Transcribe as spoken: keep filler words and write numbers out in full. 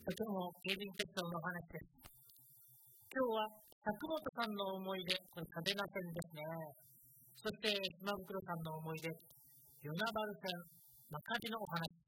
今日も京浜鉄道のお話です。今日は佐久本さんの思い出、これ嘉手納線ですね。そして島袋さんの思い出、与那原線、幕張のお話。